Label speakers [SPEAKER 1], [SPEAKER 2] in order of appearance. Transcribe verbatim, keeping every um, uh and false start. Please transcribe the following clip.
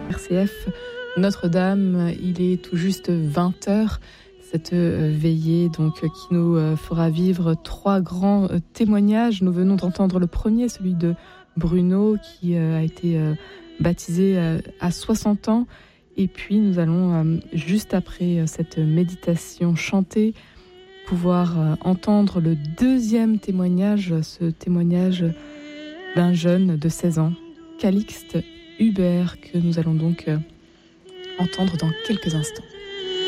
[SPEAKER 1] R C F Notre-Dame, il est tout juste vingt heures. Cette veillée donc, qui nous fera vivre trois grands témoignages. Nous venons d'entendre le premier, celui de Bruno, qui a été baptisé à soixante ans. Et puis nous allons, juste après cette méditation chantée, pouvoir entendre le deuxième témoignage, ce témoignage d'un jeune de seize ans, Calixte Hubert, que nous allons donc entendre dans quelques instants.